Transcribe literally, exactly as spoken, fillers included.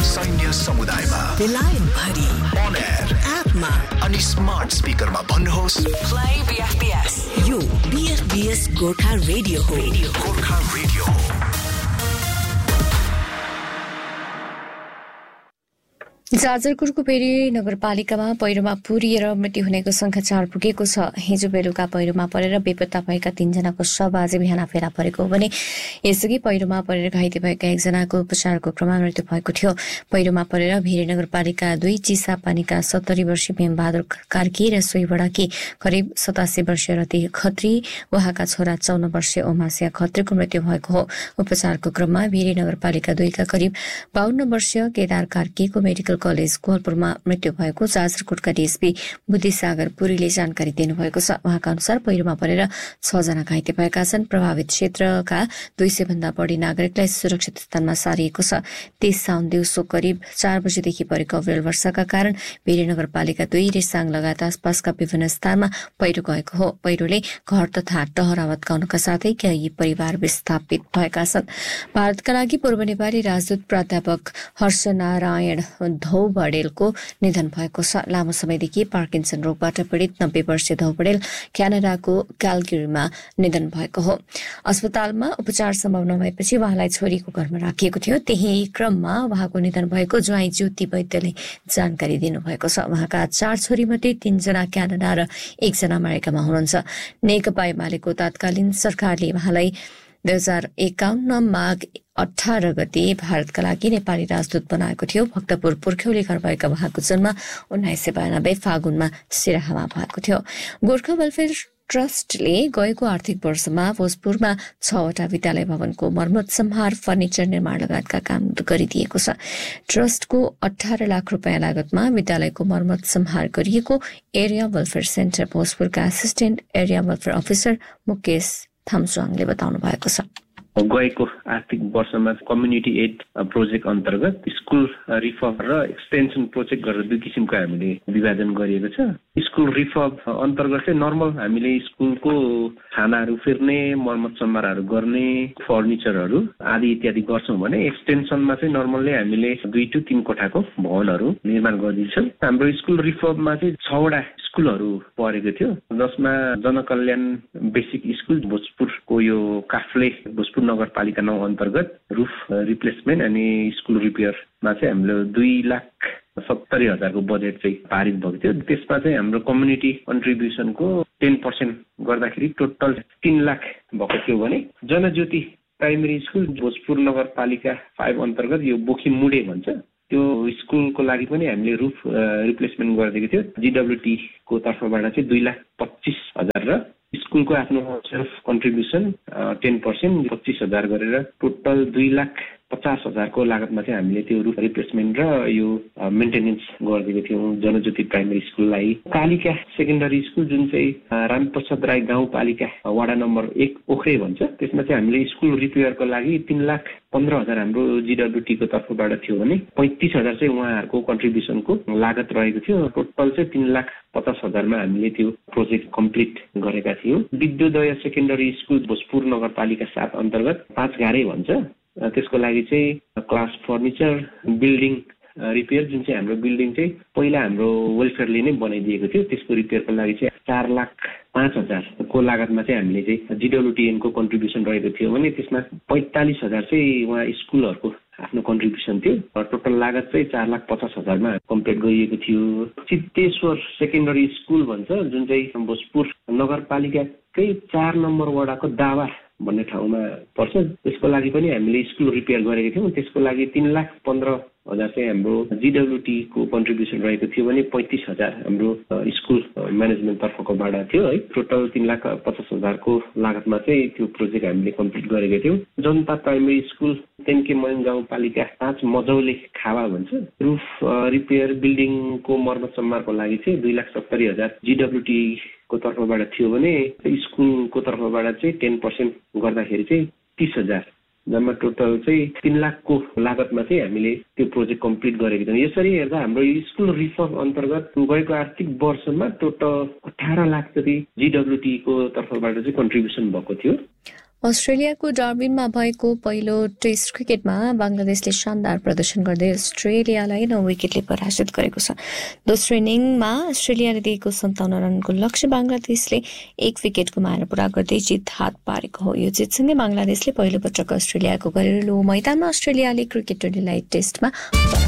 सैन्य समुदायमा बेलायत भरि अन एयर एपमा अनि स्मार्ट स्पिकरमा भन्नुहोस् प्ले बीएफबीएस। यो बीएफबीएस गोर्खा रेडियो हो। गोर्खा रेडियो हो। जाजरकोटको पेरी नगरपालिकामा पहिरोमा पुरिएर मृत्यु हुनेको संख्या चार पुगेको छ। हिजो बेलुका पहिरोमा परेर बेपत्ता भएका तीनजनाको शव आज बिहान फेला परेको हो भने यसअघि पहिरोमा परेर घाइते भएका एकजनाको उपचारको क्रममा मृत्यु भएको थियो। पहिरोमा परेर भेरी नगरपालिका दुई चिसापानीका सत्तरी वर्षीय भीमबहादुर कार्की र सोहीवडाकी करिब सतासी वर्षीय रति खत्री उहाँका छोरा चौन वर्षीय ओमासिया खत्रीको मृत्यु भएको हो। उपचारको क्रममा भेरी नगरपालिका दुईका करिब बाहन्न वर्षीय केदार कार्कीको मेडिकल कलेज कोहलपुरमा मृत्यु भएको जाजरकोटका डीएसपी बुद्धिसागर पुरीले जानकारी दिनुभएको छ। उहाँका अनुसार पहिरोमा परेर छ जना घाइते भएका छन्। प्रभावित क्षेत्रका दुई सय भन्दा बढ़ी नागरिकलाई सुरक्षित स्थानमा सारिएको छ। तीस साउन दिउँसो करिब चार बजेदेखि परेको अविरल वर्षाका कारण भेरी नगरपालिका दुई रेसाङ लगायत आसपासका विभिन्न स्थानमा पहिरो गएको हो। पहिरोले घर तथा टहरा भत्काउनका साथै केही परिवार विस्थापित भएका छन्। भारतका लागि पूर्व नेपाली राजदूत प्राध्यापक हर्षनारायण धौ बडेलको निधन भएको छ। लामो समयदेखि पार्किन्सन रोगबाट पीड़ित नब्बे वर्षीय धौ बडेल क्यानाडाको क्यालगरीमा निधन भएको हो। अस्पतालमा उपचार सम्भव नभएपछि उहाँलाई छोरीको घरमा राखिएको थियो। त्यही क्रममा उहाँको निधन भएको ज्वाइँ ज्योति वैद्यले जानकारी दिनुभएको छ। उहाँका चार छोरी मध्ये तीनजना क्यानाडा र एकजना अमेरिकामा हुनुहुन्छ। नेकपा एमालेको तत्कालीन सरकारले उहाँलाई दुई हजार एकाउन्न माघ अठारह गते भारतका लागि नेपाली राजदूत बनाएको थियो। भक्तपुर पुर्ख्यौली घर भएका उहाँको जन्म उन्नाइस सय बयानब्बे फागुनमा सिराहामा भएको थियो। गोर्खा वेलफेयर ट्रस्टले गएको आर्थिक वर्षमा भोजपुरमा छवटा विद्यालय भवनको मर्मत सम्हार फर्निचर निर्माण लगायतका काम गरिदिएको छ। ट्रस्टको अठारह लाख रुपियाँ लागतमा विद्यालयको मर्मत सम्हार गरिएको area welfare centre भोजपुरका assistant area welfare officer Mukesh थामसुवाङले बताउनु भएको छ। गएको आर्थिक वर्षमा कम्युनिटी एड प्रोजेक्ट अन्तर्गत स्कुल रिफर्म र एक्सटेन्सन प्रोजेक्ट गरेर दुई किसिमको हामीले विभाजन गरिएको छ। स्कुल रिफर्म अन्तर्गत चाहिँ नर्मल हामीले स्कुलको खानाहरू फेर्ने, मर्मत सम्हारहरू गर्ने, फर्निचरहरू आदि इत्यादि गर्छौँ भने एक्सटेन्सनमा चाहिँ नर्मल्ली हामीले दुई टु तीन कोठाको भवनहरू निर्माण गरिदिन्छौँ। हाम्रो स्कुल रिफर्ममा चाहिँ छवटा स्कुलहरू परेको थियो, जसमा जनकल्याण बेसिक स्कुल भोजपुरको यो काफ्ले भोजपुर नगरपालिका नौ अन्तर्गत रुफ रिप्लेसमेन्ट अनि स्कुल रिपेयरमा चाहिँ हामीले दुई लाख सत्तरी हजारको बजेट चाहिँ पारित भएको थियो। त्यसमा चाहिँ हाम्रो कम्युनिटी कन्ट्रिब्युसनको टेन पर्सेन्ट गर्दाखेरि टोटल तीन लाख भएको थियो भने जनज्योति प्राइमेरी स्कुल भोजपुर नगरपालिका फाइभ अन्तर्गत यो बोखी मुडे भन्छ त्यो स्कुलको लागि पनि हामीले रुफ रिप्लेसमेन्ट गरिदिएको थियो। जिडब्ल्युटी को तर्फबाट चाहिँ दुई लाख पच्चिस हजार र स्कुलको आफ्नो सेल्फ कन्ट्रिब्युसन टेन पर्सेन्ट पच्चिस हजार गरेर टोटल दुई लाख पचास हजारको लागतमा चाहिँ हामीले त्यो रुफ रिप्लेसमेन्ट र यो मेन्टेनेन्स गरिदिएको थियौँ जनज्योति प्राइमेरी स्कुललाई। कालिका सेकेन्डरी स्कुल जुन चाहिँ रामप्रसाद राई गाउँपालिका वडा नम्बर एक ओख्रे भन्छ, त्यसमा चाहिँ हामीले स्कुल रिपेयरको लागि तीन लाख पन्ध्र हजार हाम्रो जिडब्ल्युटीको तर्फबाट थियो भने पैँतिस हजार चाहिँ उहाँहरूको कन्ट्रिब्युसनको लागत रहेको थियो। टोटल चाहिँ तीन लाख पचास हजारमा हामीले त्यो प्रोजेक्ट कम्प्लिट गरेका थियौँ। विद्योदय सेकेन्डरी स्कुल भोजपुर नगरपालिका सात अन्तर्गत पाँच घारे भन्छ, त्यसको लागि चाहिँ क्लास फर्निचर बिल्डिङ रिपेयर जुन चाहिँ हाम्रो बिल्डिङ चाहिँ पहिला हाम्रो वेलफेयरले नै बनाइदिएको थियो, त्यसको रिपेयरको लागि चाहिँ चार लाख पाँच हजारको लागतमा चाहिँ हामीले चाहिँ जिडब्ल्युटिएनको कन्ट्रिब्युसन रहेको थियो भने त्यसमा पैँतालिस हजार चाहिँ उहाँ स्कुलहरूको आफ्नो कन्ट्रिब्युसन थियो। टोटल लागत चाहिँ चार लाख पचास हजारमा कम्प्लिट गरिएको थियो। सिद्धेश्वर सेकेन्डरी स्कुल भन्छ जुन चाहिँ भोजपुर नगरपालिकाकै चार नम्बर वडाको दावा भन्ने ठाउँमा पर्छ, त्यसको लागि पनि हामीले स्कुल रिपेयर गरेको थियौँ। त्यसको लागि तीन लाख पन्ध्र हजार चाहिँ हाम्रो जिडब्ल्युटी को कन्ट्रिब्युसन रहेको थियो भने पैँतिस हजार हाम्रो स्कुल म्यानेजमेन्ट तर्फकोबाट थियो है। टोटल तीन लाख पचास हजारको लागतमा चाहिँ त्यो प्रोजेक्ट हामीले कम्प्लिट गरेको थियौँ। जनता प्राइमेरी स्कुल तेन्के मयङ गाउँपालिका पाँच मजौले खावा भन्छ, रुफ रिपेयर बिल्डिङको मर्मत सम्हारको लागि चाहिँ दुई लाख सत्तरी हजार जिडब्ल्युटी को तर्फबाट थियो भने स्कुलको तर्फबाट चाहिँ टेन पर्सेन्ट गर्दाखेरि चाहिँ तीस हजार जम्मा टोटल चाहिँ तीन लाखको लागतमा चाहिँ हामीले त्यो प्रोजेक्ट कम्प्लिट गरेको थियौँ। यसरी हेर्दा हाम्रो स्कुल रिफर्म अन्तर्गत गएको आर्थिक वर्षमा टोटल अठार लाख जति जिडब्ल्युटी को तर्फबाट चाहिँ कन्ट्रिब्युसन भएको थियो। अस्ट्रेलियाको डार्बिनमा भएको पहिलो टेस्ट क्रिकेटमा बङ्गलादेशले शानदार प्रदर्शन गर्दै अस्ट्रेलियालाई नौ विकेटले पराजित गरेको छ। दोस्रो इनिङमा अस्ट्रेलियाले दिएको सन्ताउन्न रनको लक्ष्य बङ्गलादेशले एक विकेट गुमाएर पूरा गर्दै जित हात पारेको हो। यो जितसँगै बङ्गलादेशले पहिलो पटक अस्ट्रेलियाको घरेलु मैदानमा अस्ट्रेलियाली क्रिकेट टोलीलाई टेस्टमा